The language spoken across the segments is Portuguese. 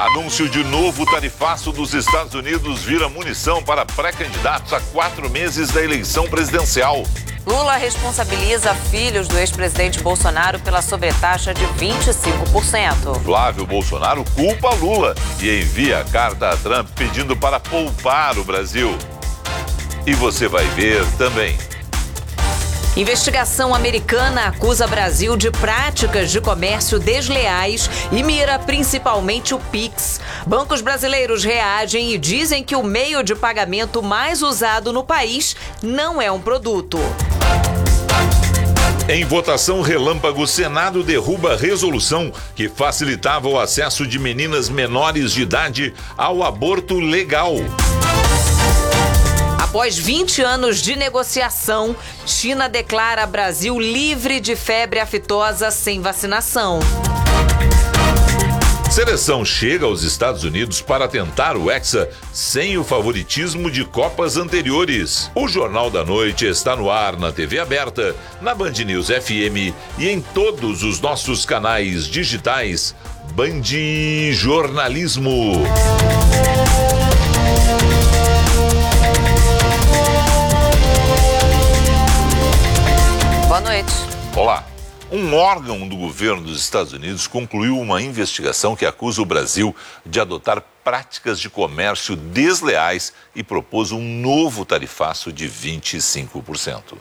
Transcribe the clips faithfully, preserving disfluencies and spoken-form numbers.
Anúncio de novo tarifaço dos Estados Unidos vira munição para pré-candidatos a quatro meses da eleição presidencial. Lula responsabiliza filhos do ex-presidente Bolsonaro pela sobretaxa de vinte e cinco por cento. Flávio Bolsonaro culpa Lula e envia carta a Trump pedindo para poupar o Brasil. E você vai ver também. Investigação americana acusa Brasil de práticas de comércio desleais e mira principalmente o Pix. Bancos brasileiros reagem e dizem que o meio de pagamento mais usado no país não é um produto. Em votação relâmpago, Senado derruba resolução que facilitava o acesso de meninas menores de idade ao aborto legal. Após vinte anos de negociação, China declara Brasil livre de febre aftosa sem vacinação. Seleção chega aos Estados Unidos para tentar o Hexa sem o favoritismo de Copas anteriores. O Jornal da Noite está no ar na T V aberta, na Band News F M e em todos os nossos canais digitais. Band Jornalismo. Boa noite. Olá. Um órgão do governo dos Estados Unidos concluiu uma investigação que acusa o Brasil de adotar práticas de comércio desleais e propôs um novo tarifaço de vinte e cinco por cento.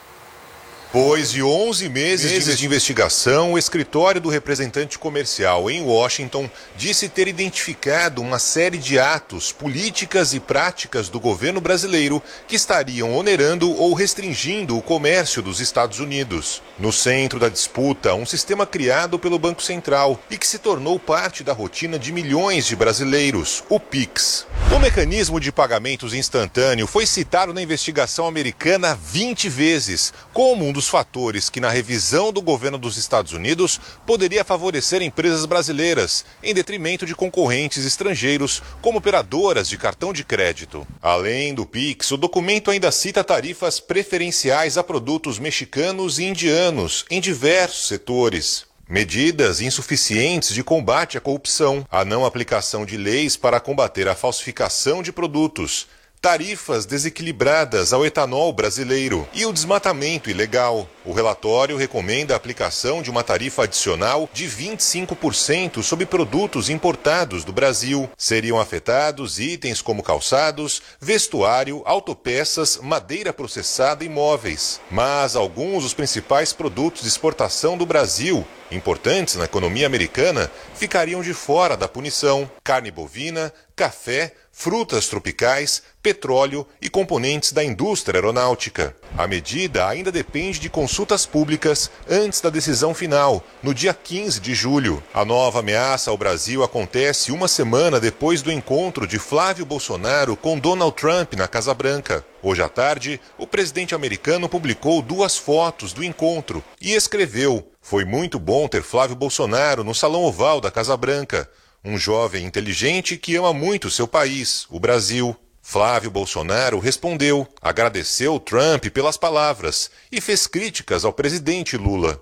Depois de onze meses, meses de investigação, o escritório do representante comercial em Washington disse ter identificado uma série de atos, políticas e práticas do governo brasileiro que estariam onerando ou restringindo o comércio dos Estados Unidos. No centro da disputa, um sistema criado pelo Banco Central e que se tornou parte da rotina de milhões de brasileiros, o Pix. O mecanismo de pagamentos instantâneo foi citado na investigação americana vinte vezes, como um dos fatores que, na revisão do governo dos Estados Unidos, poderia favorecer empresas brasileiras, em detrimento de concorrentes estrangeiros, como operadoras de cartão de crédito. Além do Pix, o documento ainda cita tarifas preferenciais a produtos mexicanos e indianos, em diversos setores. Medidas insuficientes de combate à corrupção, a não aplicação de leis para combater a falsificação de produtos, tarifas desequilibradas ao etanol brasileiro e o desmatamento ilegal. O relatório recomenda a aplicação de uma tarifa adicional de vinte e cinco por cento sobre produtos importados do Brasil. Seriam afetados itens como calçados, vestuário, autopeças, madeira processada e móveis. Mas alguns dos principais produtos de exportação do Brasil, importantes na economia americana, ficariam de fora da punição. Carne bovina, café, frutas tropicais, petróleo e componentes da indústria aeronáutica. A medida ainda depende de consultas públicas antes da decisão final, no dia quinze de julho. A nova ameaça ao Brasil acontece uma semana depois do encontro de Flávio Bolsonaro com Donald Trump na Casa Branca. Hoje à tarde, o presidente americano publicou duas fotos do encontro e escreveu: "Foi muito bom ter Flávio Bolsonaro no Salão Oval da Casa Branca. Um jovem inteligente que ama muito seu país, o Brasil." Flávio Bolsonaro respondeu, agradeceu Trump pelas palavras e fez críticas ao presidente Lula.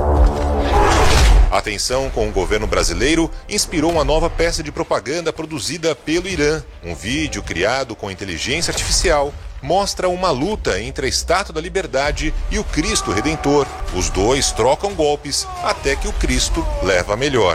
A tensão com o governo brasileiro inspirou uma nova peça de propaganda produzida pelo Irã. Um vídeo criado com inteligência artificial mostra uma luta entre a Estátua da Liberdade e o Cristo Redentor. Os dois trocam golpes até que o Cristo leva a melhor.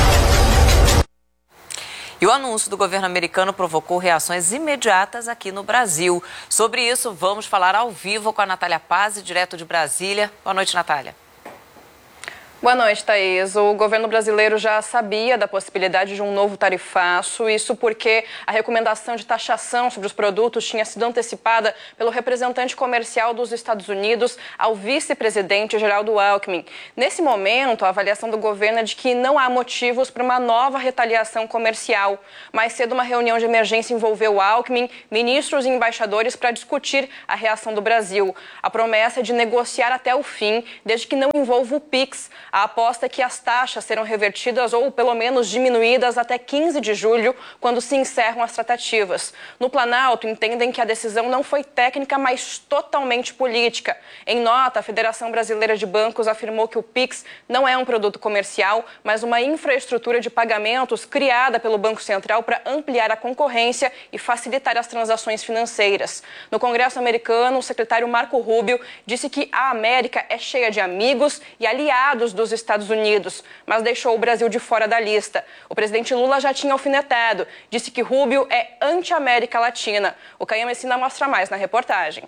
E o anúncio do governo americano provocou reações imediatas aqui no Brasil. Sobre isso, vamos falar ao vivo com a Natália Pazzi, direto de Brasília. Boa noite, Natália. Boa noite, Thaís. O governo brasileiro já sabia da possibilidade de um novo tarifaço, isso porque a recomendação de taxação sobre os produtos tinha sido antecipada pelo representante comercial dos Estados Unidos ao vice-presidente Geraldo Alckmin. Nesse momento, a avaliação do governo é de que não há motivos para uma nova retaliação comercial. Mais cedo, uma reunião de emergência envolveu Alckmin, ministros e embaixadores para discutir a reação do Brasil. A promessa é de negociar até o fim, desde que não envolva o Pix. A aposta é que as taxas serão revertidas ou pelo menos diminuídas até quinze de julho, quando se encerram as tratativas. No Planalto, entendem que a decisão não foi técnica, mas totalmente política. Em nota, a Federação Brasileira de Bancos afirmou que o Pix não é um produto comercial, mas uma infraestrutura de pagamentos criada pelo Banco Central para ampliar a concorrência e facilitar as transações financeiras. No Congresso americano, o secretário Marco Rubio disse que a América é cheia de amigos e aliados dos Estados Unidos, mas deixou o Brasil de fora da lista. O presidente Lula já tinha alfinetado, disse que Rubio é anti-América Latina. O Caio Messina mostra mais na reportagem.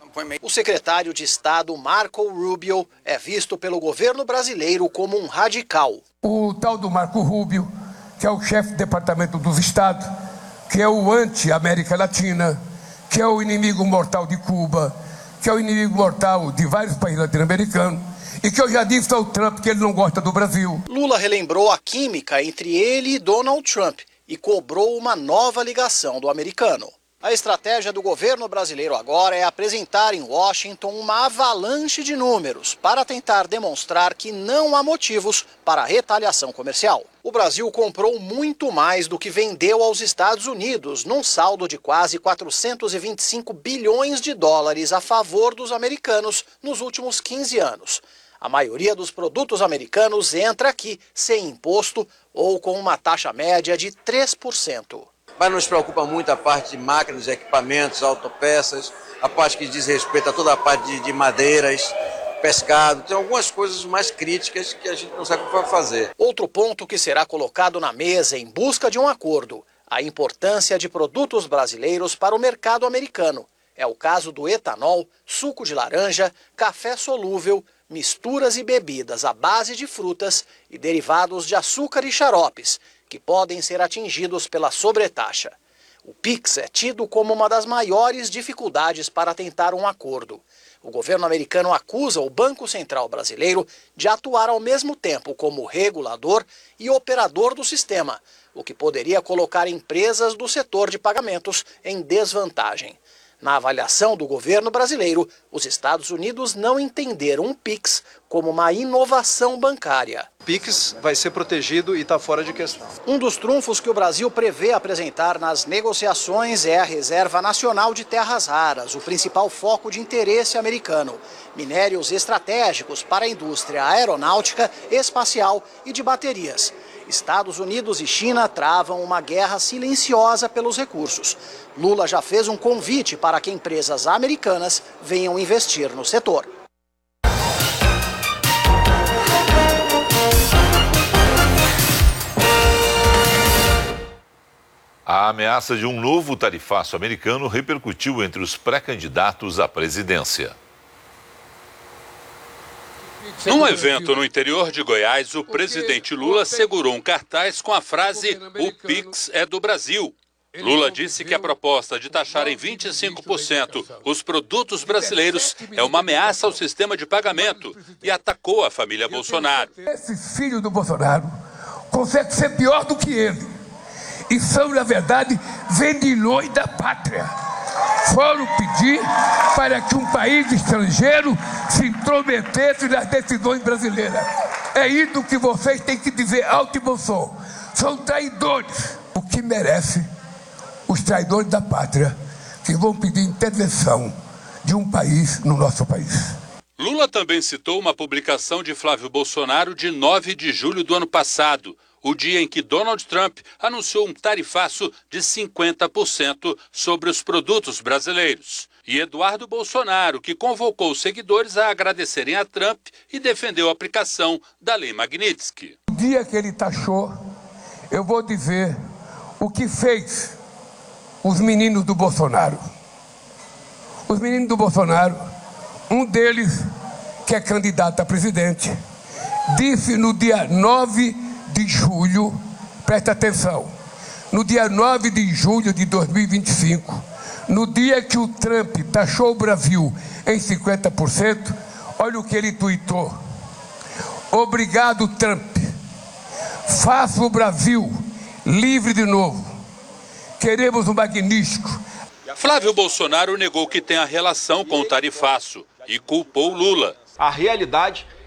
O secretário de Estado Marco Rubio é visto pelo governo brasileiro como um radical. O tal do Marco Rubio, que é o chefe do Departamento dos Estados, que é o anti-América Latina, que é o inimigo mortal de Cuba, que é o inimigo mortal de vários países latino-americanos, e que eu já disse ao Trump que ele não gosta do Brasil. Lula relembrou a química entre ele e Donald Trump e cobrou uma nova ligação do americano. A estratégia do governo brasileiro agora é apresentar em Washington uma avalanche de números para tentar demonstrar que não há motivos para a retaliação comercial. O Brasil comprou muito mais do que vendeu aos Estados Unidos, num saldo de quase quatrocentos e vinte e cinco bilhões de dólares a favor dos americanos nos últimos quinze anos. A maioria dos produtos americanos entra aqui sem imposto ou com uma taxa média de três por cento. Mas nos preocupa muito a parte de máquinas, equipamentos, autopeças, a parte que diz respeito a toda a parte de, de madeiras, pescado. Tem algumas coisas mais críticas que a gente não sabe o que vai fazer. Outro ponto que será colocado na mesa em busca de um acordo: a importância de produtos brasileiros para o mercado americano. É o caso do etanol, suco de laranja, café solúvel, misturas e bebidas à base de frutas e derivados de açúcar e xaropes, que podem ser atingidos pela sobretaxa. O Pix é tido como uma das maiores dificuldades para tentar um acordo. O governo americano acusa o Banco Central brasileiro de atuar ao mesmo tempo como regulador e operador do sistema, o que poderia colocar empresas do setor de pagamentos em desvantagem. Na avaliação do governo brasileiro, os Estados Unidos não entenderam o Pix como uma inovação bancária. O Pix vai ser protegido e está fora de questão. Um dos trunfos que o Brasil prevê apresentar nas negociações é a Reserva Nacional de Terras Raras, o principal foco de interesse americano. Minérios estratégicos para a indústria aeronáutica, espacial e de baterias. Estados Unidos e China travam uma guerra silenciosa pelos recursos. Lula já fez um convite para que empresas americanas venham investir no setor. A ameaça de um novo tarifaço americano repercutiu entre os pré-candidatos à presidência. Num evento no interior de Goiás, o presidente Lula segurou um cartaz com a frase "O Pix é do Brasil". Lula disse que a proposta de taxar em vinte e cinco por cento os produtos brasileiros é uma ameaça ao sistema de pagamento e atacou a família Bolsonaro. Esse filho do Bolsonaro consegue ser pior do que ele. E são, na verdade, vendilhões da pátria. Foram pedir para que um país estrangeiro se intrometesse nas decisões brasileiras. É isso que vocês têm que dizer alto e bom som. São traidores. O que merece os traidores da pátria, que vão pedir intervenção de um país no nosso país. Lula também citou uma publicação de Flávio Bolsonaro de nove de julho do ano passado, o dia em que Donald Trump anunciou um tarifaço de cinquenta por cento sobre os produtos brasileiros. E Eduardo Bolsonaro, que convocou os seguidores a agradecerem a Trump e defendeu a aplicação da Lei Magnitsky. No dia que ele taxou, eu vou dizer o que fez os meninos do Bolsonaro. Os meninos do Bolsonaro, um deles, que é candidato a presidente, disse no dia nove de julho, presta atenção, no dia nove de julho de dois mil e vinte e cinco, no dia que o Trump taxou o Brasil em cinquenta por cento, olha o que ele tuitou: obrigado, Trump, faça o Brasil livre de novo, queremos um magnífico. Flávio Bolsonaro negou que tenha relação com o tarifaço e culpou Lula. A realidade